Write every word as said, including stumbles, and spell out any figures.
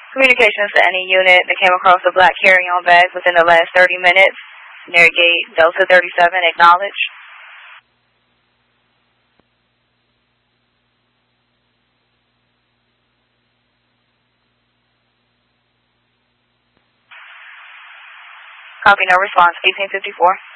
Communications to any unit that came across a black carry-on bag within the last thirty minutes. Near gate Delta thirty-seven, acknowledge. Copy, no response, eighteen fifty-four.